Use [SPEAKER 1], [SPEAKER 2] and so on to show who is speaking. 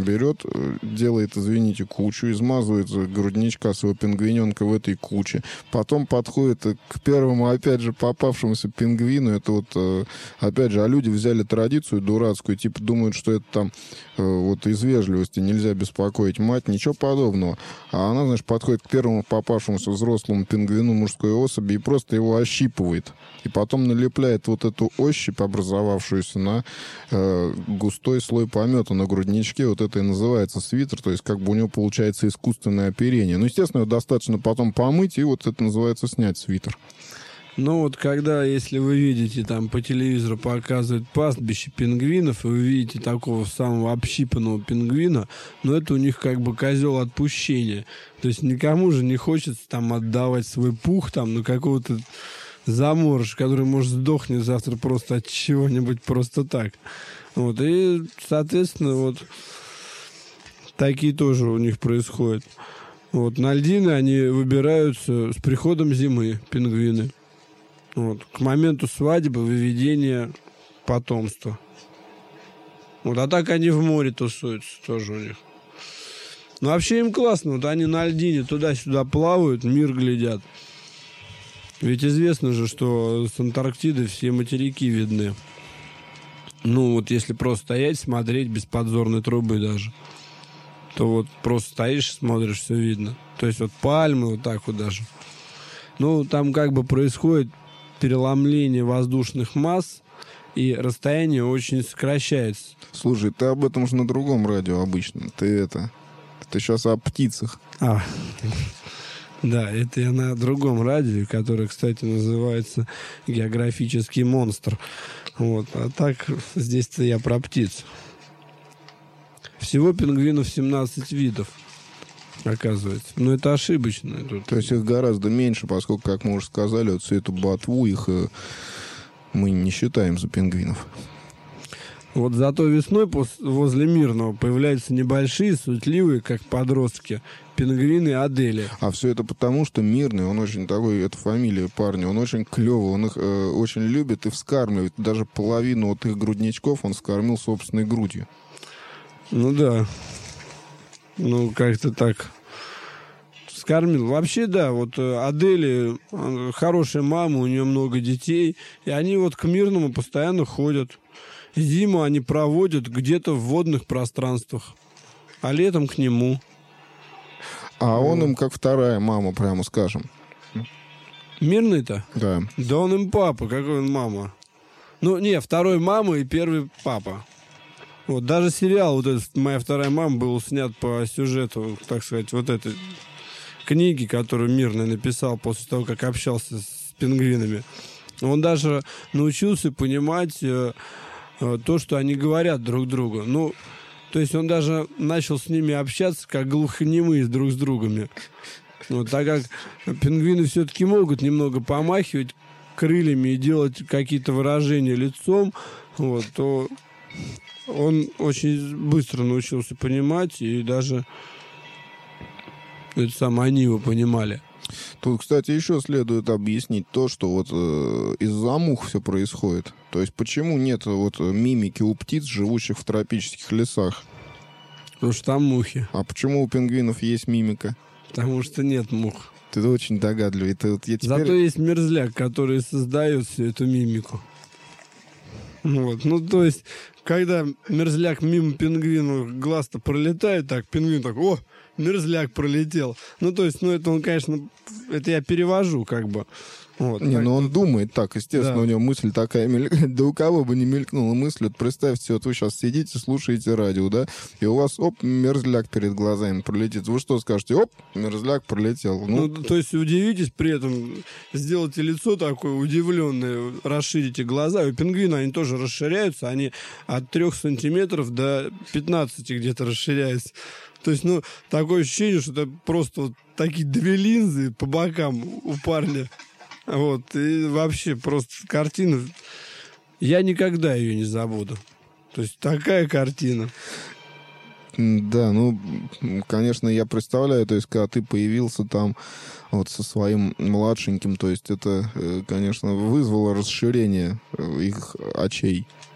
[SPEAKER 1] берет, делает, извините, кучу, измазывает грудничка своего пингвиненка в этой куче, потом подходит к первому, опять же, попавшемуся пингвину. Это вот, опять же, а люди взяли традицию дурацкую, типа думают, что это там вот из вежливости нельзя беспокоить мать, ничего подобного. А она, знаешь, подходит к первому попавшемуся взрослому пингвину мужской особи и просто его ощипывает. И потом налепляет вот эту ощупь, образовавшуюся на густой слой помета на грудничке. Вот это и называется свитер. То есть как бы у него получается искусственное оперение. Ну, естественно, его достаточно потом помыть, и вот это называется снять свитер.
[SPEAKER 2] Ну вот когда, если вы видите, там по телевизору показывают пастбище пингвинов, и вы видите такого самого общипанного пингвина, ну это у них как бы козел отпущения. То есть никому же не хочется там отдавать свой пух там на какого-то заморыш, который, может, сдохнет завтра просто от чего-нибудь просто так. Вот, и, соответственно, вот такие тоже у них происходят. Вот, на льдины они выбираются с приходом зимы, пингвины. Вот, к моменту свадьбы, выведения потомства. Вот, а так они в море тусуются тоже у них. Ну, вообще им классно. Вот они на льдине туда-сюда плавают, мир глядят. Ведь известно же, что с Антарктиды все материки видны. Ну, вот если просто стоять, смотреть без подзорной трубы даже, то вот просто стоишь, смотришь, все видно. То есть вот пальмы вот так вот даже. Ну, там как бы происходит переломление воздушных масс, и расстояние очень сокращается.
[SPEAKER 1] Слушай, ты об этом же на другом радио обычно. Ты сейчас о птицах.
[SPEAKER 2] Да, это я на другом радио, которое, кстати, называется «Географический монстр». Вот. А так, здесь-то я про птиц. Всего пингвинов 17 видов, оказывается. Но это ошибочно.
[SPEAKER 1] То есть их гораздо меньше, поскольку, как мы уже сказали, вот всю эту ботву их мы не считаем за пингвинов.
[SPEAKER 2] Вот зато весной возле Мирного появляются небольшие, суетливые, как подростки, пингвины Адели.
[SPEAKER 1] А все это потому, что Мирный, он очень такой, это фамилия парня, он очень клевый, он их очень любит и вскармливает. Даже половину вот их грудничков он вскормил собственной грудью.
[SPEAKER 2] Ну да. Ну, как-то так вскормил. Вообще, да, вот Адели хорошая мама, у нее много детей, и они вот к Мирному постоянно ходят. Зиму они проводят где-то в водных пространствах, а летом к нему.
[SPEAKER 1] А он им как вторая мама, прямо скажем.
[SPEAKER 2] Мирный-то?
[SPEAKER 1] Да.
[SPEAKER 2] Да он им папа, какой он мама. Ну, не, второй мама и первый папа. Вот, даже сериал вот этот «Моя вторая мама» был снят по сюжету, так сказать, вот этой книги, которую Мирный написал после того, как общался с пингвинами. Он даже научился понимать то, что они говорят друг другу. Ну, то есть он даже начал с ними общаться, как глухонемые друг с другом. Вот, так как пингвины все-таки могут немного помахивать крыльями и делать какие-то выражения лицом, вот, то он очень быстро научился понимать, и даже это самое они его понимали.
[SPEAKER 1] Тут, кстати, еще следует объяснить то, что вот из-за мух все происходит. То есть почему нет вот мимики у птиц, живущих в тропических лесах?
[SPEAKER 2] Потому что там мухи.
[SPEAKER 1] А почему у пингвинов есть мимика?
[SPEAKER 2] Потому что нет мух.
[SPEAKER 1] Ты очень догадливый.
[SPEAKER 2] Зато есть мерзляк, который создает всю эту мимику. Вот. Ну, то есть, когда мерзляк мимо пингвина глаз-то пролетает, так, пингвин так, о, мерзляк пролетел. Ну, то есть, ну, это он, конечно, это я перевожу, как бы. Вот,
[SPEAKER 1] не, ну он думает так, естественно,
[SPEAKER 2] да.
[SPEAKER 1] У него мысль такая мелькает. Да у кого бы не мелькнула мысль, вот представьте, вот вы сейчас сидите, слушаете радио, да, и у вас, оп, мерзляк перед глазами пролетит. Вы что скажете? Оп, мерзляк пролетел.
[SPEAKER 2] Ну, то есть удивитесь при этом, сделайте лицо такое удивленное, расширите глаза. И у пингвина они тоже расширяются, они от 3 сантиметров до 15 где-то расширяются. То есть, ну, такое ощущение, что это просто вот такие 2 линзы по бокам у парня. Вот, и вообще просто картина, я никогда ее не забуду. То есть такая картина.
[SPEAKER 1] Да, ну, конечно, я представляю, то есть, когда ты появился там вот со своим младшеньким, то есть это, конечно, вызвало расширение их очей.